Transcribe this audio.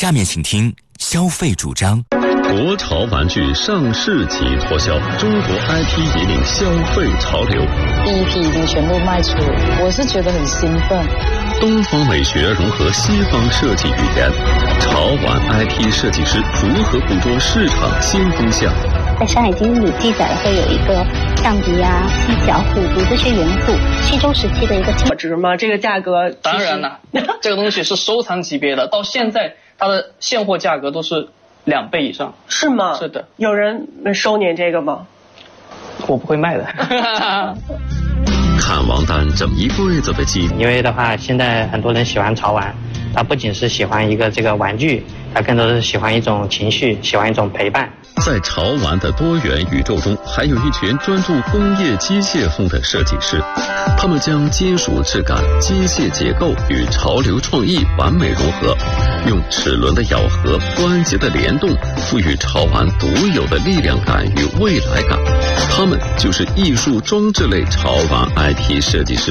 下面请听消费主张。 国潮玩具上市即脱销，中国 IP 引领消费潮流。 第一批已经全部卖出，我是觉得很兴奋。 东方美学融合西方设计语言，潮玩 IP 设计师如何捕捉市场新风向？ 在《山海经》里记载会有一个象鼻啊、犀角、虎毒这些元素，西周时期的一个保值吗？这个价格当然了，这个东西是收藏级别的，到现在它的现货价格都是2倍以上。 是吗？ 是的。 有人收您这个吗？ 我不会卖的。 看王丹这么一柜子的机， 因为的话，现在很多人喜欢潮玩，他不仅是喜欢一个这个玩具，他更多是喜欢一种情绪，喜欢一种陪伴。 在潮玩的多元宇宙中，还有一群专注工业机械风的设计师，他们将金属质感、机械结构与潮流创意完美融合，用齿轮的咬合、关节的联动，赋予潮玩独有的力量感与未来感。他们就是艺术装置类潮玩 IP 设计师。